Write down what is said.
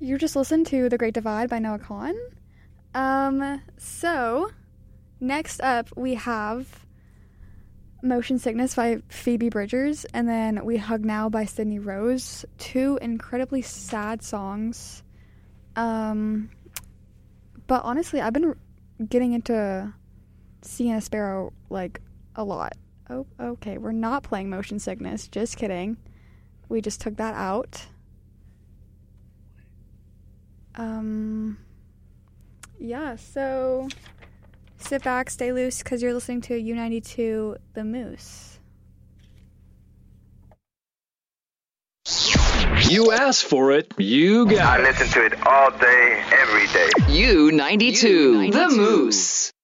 You just listened to The Great Divide by Noah Kahan. So, next up we have Motion Sickness by Phoebe Bridgers, and then We Hug Now by Sydney Rose. Two incredibly sad songs. But honestly, I've been getting into Sea and a Sparrow, like, a lot. Oh, okay, we're not playing Motion Sickness. Just kidding. We just took that out. Yeah, so sit back, stay loose, because you're listening to U92 The Moose. You asked for it, you got it. I listen to it all day, every day. U92, The Moose.